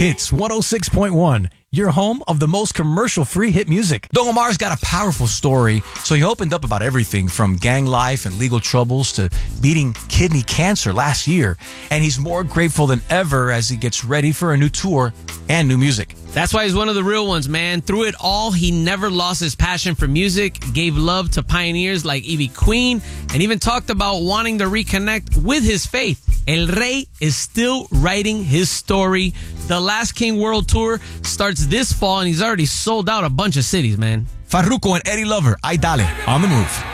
Hits 106.1, your home of the most commercial-free hit music. Don Omar's got a powerful story, so he opened up about everything from gang life and legal troubles to beating kidney cancer last year. And he's more grateful than ever as he gets ready for a new tour and new music. That's why he's one of the real ones, man. Through it all, he never lost his passion for music, gave love to pioneers like Ivy Queen, and even talked about wanting to reconnect with his faith. El Rey is still writing his story. The Last King World Tour starts this fall, and he's already sold out a bunch of cities, man. Farruko and Eddie Lover, Ay Dale, on the move.